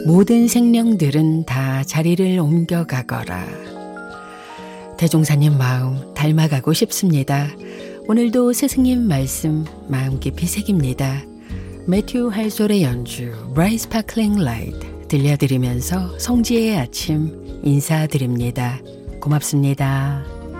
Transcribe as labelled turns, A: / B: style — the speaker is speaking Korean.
A: 모든 생명들은 다 자리를 옮겨가거라. 대종사님 마음 닮아가고 싶습니다. 오늘도 스승님 말씀 마음 깊이 새깁니다. 매튜 할솔의 연주 Bright Sparkling Light 들려드리면서 성지의 아침 인사드립니다. 고맙습니다.